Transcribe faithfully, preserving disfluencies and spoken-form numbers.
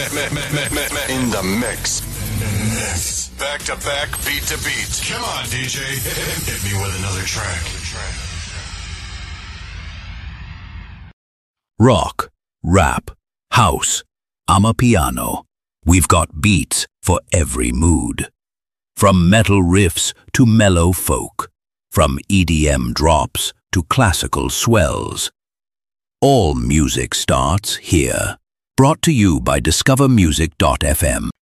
In the mix. Back to back, beat to beat. Come on, D J. Hit me with another track. Rock, rap, house, amapiano. We've got beats for every mood. From metal riffs to mellow folk. From E D M drops to classical swells. All music starts here. Brought to you by discover music dot f m.